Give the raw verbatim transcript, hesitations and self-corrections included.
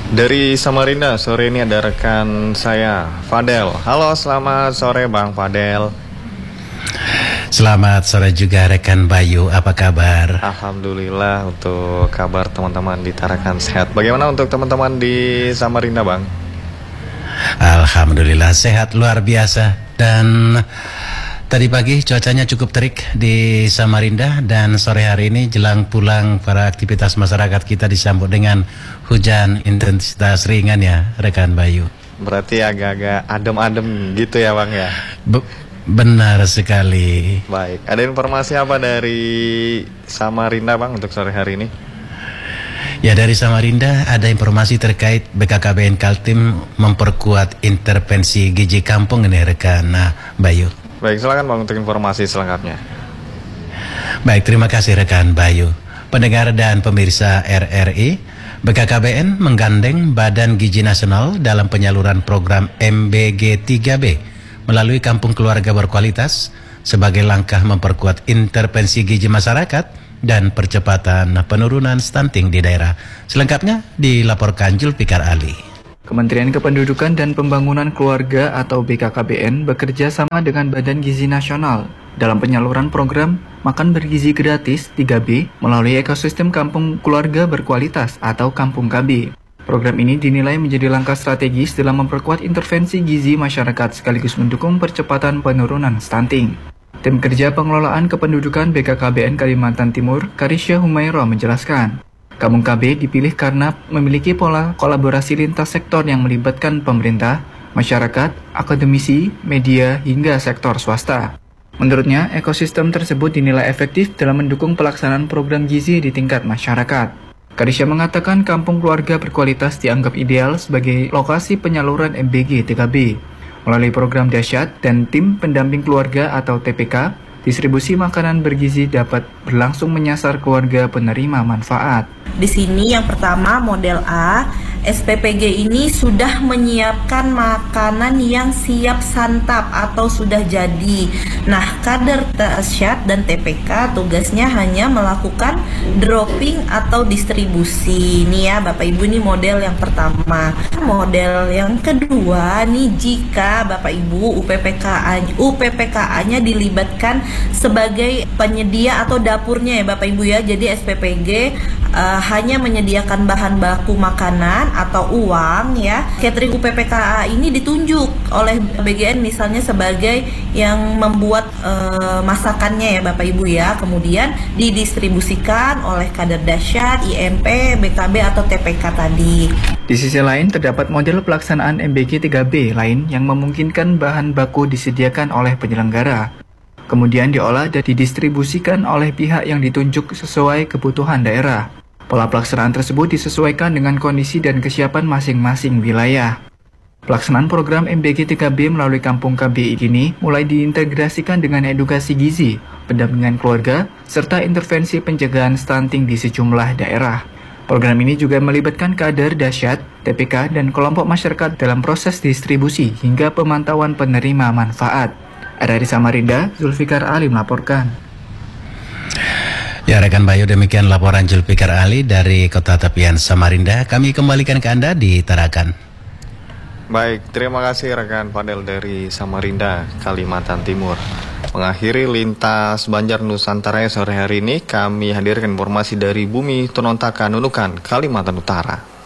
Dari Samarinda, sore ini ada rekan saya, Fadel. Halo, selamat sore Bang Fadel. Selamat sore juga rekan Bayu, apa kabar? Alhamdulillah, untuk kabar teman-teman di Tarakan sehat. Bagaimana untuk teman-teman di Samarinda Bang? Alhamdulillah sehat luar biasa. Dan tadi pagi cuacanya cukup terik di Samarinda. Dan sore hari ini jelang pulang para aktivitas masyarakat kita disambut dengan hujan intensitas ringan ya rekan Bayu. Berarti agak-agak adem-adem gitu ya Bang ya? Be benar sekali. Baik, ada informasi apa dari Samarinda Bang untuk sore hari ini? Ya, dari Samarinda ada informasi terkait B K K B N Kaltim memperkuat intervensi gizi kampung ini rekan Bayu. Baik, silakan Bang untuk informasi selengkapnya. Baik, terima kasih rekan Bayu. Pendengar dan pemirsa R R I, B K K B N menggandeng Badan Gizi Nasional dalam penyaluran program M B G tiga B melalui Kampung Keluarga Berkualitas sebagai langkah memperkuat intervensi gizi masyarakat dan percepatan penurunan stunting di daerah. Selengkapnya dilaporkan Zulfikar Ali. Kementerian Kependudukan dan Pembangunan Keluarga atau B K K B N bekerja sama dengan Badan Gizi Nasional dalam penyaluran program Makan Bergizi Gratis tiga B melalui ekosistem Kampung Keluarga Berkualitas atau Kampung K B. Program ini dinilai menjadi langkah strategis dalam memperkuat intervensi gizi masyarakat sekaligus mendukung percepatan penurunan stunting. Tim Kerja Pengelolaan Kependudukan B K K B N Kalimantan Timur, Karisya Humaira menjelaskan, Kampung K B dipilih karena memiliki pola kolaborasi lintas sektor yang melibatkan pemerintah, masyarakat, akademisi, media, hingga sektor swasta. Menurutnya, ekosistem tersebut dinilai efektif dalam mendukung pelaksanaan program gizi di tingkat masyarakat. Karisya mengatakan Kampung Keluarga Berkualitas dianggap ideal sebagai lokasi penyaluran M B G tiga B. Melalui program Dahsyat dan Tim Pendamping Keluarga atau T P K, distribusi makanan bergizi dapat berlangsung menyasar keluarga penerima manfaat. Di sini yang pertama model A, S P P G ini sudah menyiapkan makanan yang siap santap atau sudah jadi. Nah, kader Dahsyat dan T P K tugasnya hanya melakukan dropping atau distribusi. Nih ya Bapak Ibu, ini model yang pertama. Model yang kedua nih, jika Bapak Ibu U P P K A U P P K A-nya dilibatkan sebagai penyedia atau dapurnya ya Bapak Ibu ya. Jadi S P P G uh, hanya menyediakan bahan baku makanan atau uang ya. Catering U P P K A ini ditunjuk oleh B G N misalnya sebagai yang membuat uh, masakannya ya Bapak Ibu ya. Kemudian didistribusikan oleh kader Dahsyat, I M P, B K B atau T P K tadi. Di sisi lain, terdapat model pelaksanaan M B G tiga B lain yang memungkinkan bahan baku disediakan oleh penyelenggara, kemudian diolah dan didistribusikan oleh pihak yang ditunjuk sesuai kebutuhan daerah. Pola pelaksanaan tersebut disesuaikan dengan kondisi dan kesiapan masing-masing wilayah. Pelaksanaan program M B G tiga B melalui Kampung K B ini mulai diintegrasikan dengan edukasi gizi, pendampingan keluarga, serta intervensi pencegahan stunting di sejumlah daerah. Program ini juga melibatkan kader Dahsyat, T P K, dan kelompok masyarakat dalam proses distribusi hingga pemantauan penerima manfaat. R R I Samarinda, Zulfikar Ali melaporkan. Ya rekan Bayu, demikian laporan Zulfikar Ali dari Kota Tepian Samarinda. Kami kembalikan ke Anda di Tarakan. Baik, terima kasih rekan Fadel dari Samarinda, Kalimantan Timur. Mengakhiri lintas Banjar Nusantara sore hari ini, kami hadirkan informasi dari Bumi Tontontaka Nunukan, Kalimantan Utara.